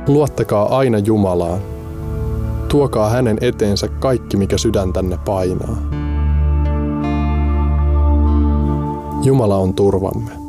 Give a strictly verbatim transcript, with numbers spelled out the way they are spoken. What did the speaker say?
Luottakaa aina Jumalaan. Tuokaa hänen eteensä kaikki, mikä sydäntänne painaa. Jumala on turvamme.